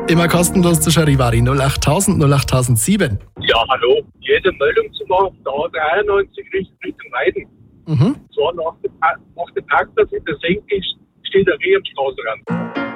Immer kostenlos zu Charivari 08000 08007. Ja, hallo. Jede Meldung zu machen, da hat 91 Richtung Weiden. Mhm. So nach dem Parkplatz in der Senke steht der Reh am Straßenrand.